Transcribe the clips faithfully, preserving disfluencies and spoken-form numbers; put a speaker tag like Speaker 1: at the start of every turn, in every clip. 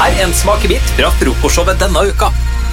Speaker 1: Her er en smakebit fra frokostshowet denne uka.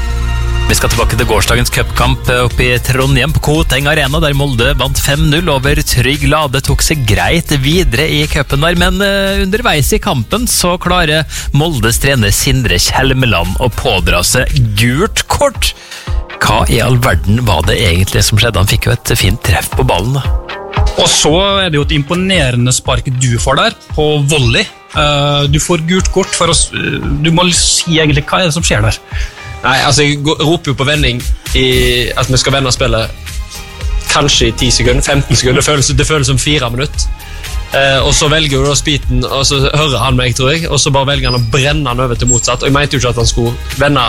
Speaker 1: Vi skal tilbake til gårsdagens cupkamp oppe i Trondheim på Koteng Arena, der Molde vant fem null over Trygg Lade, tok seg greit videre i cupen der, men underveis i kampen så klarer Moldes trener Sindre Kjelmeland å pådra seg gult kort. Hva i all verden var det egentlig som skjedde? Han fikk jo et fint treff på ballen da.
Speaker 2: Og så er det jo et imponerende spark du får der, på volley. Du får gult kort for oss. Du må si egentlig hva er det som skjer der.
Speaker 3: Nei, altså jeg roper jo på vending i at vi skal vende spillet kanskje i ti sekunder, femten sekunder. Det føles, det føles som fire minutter. Eh, og så velger jo da Spiten, og så hører han meg, tror jeg, og så bare velger han å brenne han over til motsatt. Og jeg mente jo ikke at han skulle vende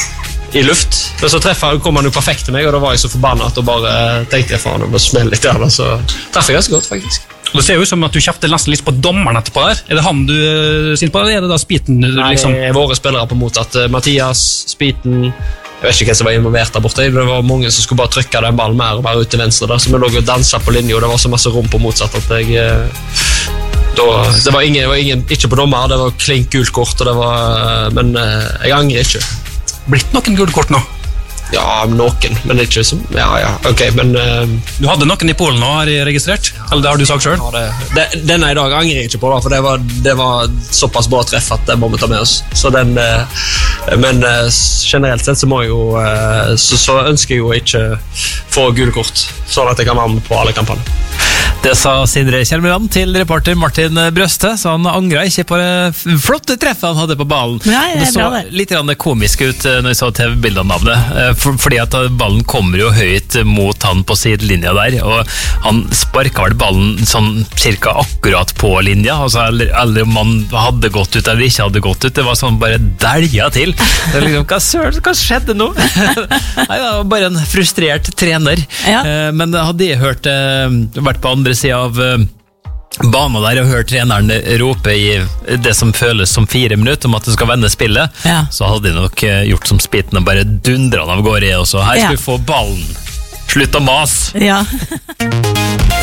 Speaker 3: i luft. Men så treffer han, kom han jo perfekt til meg, og da var jeg så forbannet og bare tenkte jeg faen, og bare smelle litt der, og så treffer jeg ganske godt, faktisk.
Speaker 2: Det ser jo ut som at du kjefter nesten litt på dommeren etterpå der. Er det han du synes på, eller er det da Spiten? Liksom?
Speaker 3: Nei, våre spillere på motsatt. Mathias, Spiten, jeg vet ikke hvem som var involvert der borte. Det var mange som skulle bare trykke den ballen mer og mer ut til venstre der, så vi lå og danset på linje, og det var så masse rom på motsatt at jeg... Da, det var ingen, det var ingen, ikke på dommer, det var klink gult kort, og det var, men jeg angrer ikke.
Speaker 2: Blitt noen gult kort nå?
Speaker 3: Ja, noen, men ikke som... Ja, ja, ok, men... Uh,
Speaker 2: du hadde noen i Polen nå, har jeg registrert? Eller det har du sagt selv?
Speaker 3: Ja, det, det, denne i dag angrer jeg ikke på, da, for det var, det var såpass bra treff at det må vi ta med oss. Så den... Uh, men uh, generelt sett så må jeg jo... Uh, så, så ønsker jeg jo ikke få gule kort, sånn at jeg kan være med på alle kampene.
Speaker 1: Det sa Sindre Kjelmeland til reporter Martin Brøste, så han angret ikke på det flotte treffet han hadde på ballen.
Speaker 4: Ja, det,
Speaker 1: det så
Speaker 4: det.
Speaker 1: litt komisk ut når jeg så T V-bildene av det, for, fordi at ballen kommer jo høyt mot han på sidelinja der, og han sparket vel ballen sånn cirka akkurat på linja, altså, eller, eller om han hadde gått ut eller ikke hadde gått ut, det var sånn bare delja til. Det var liksom, hva søren, hva skjedde nå? Nei, det var bare en frustrert trener.
Speaker 4: Ja.
Speaker 1: Men hadde jeg hørt, vært på andre siden av banen der og hørt treneren rope i det som føles som fire minutter om at det skal vende spillet,
Speaker 4: ja.
Speaker 1: Så hadde de nok gjort som Spiten og bare dundret han av gårde, og så her skal vi få ballen. Slutt å mas!
Speaker 4: Ja.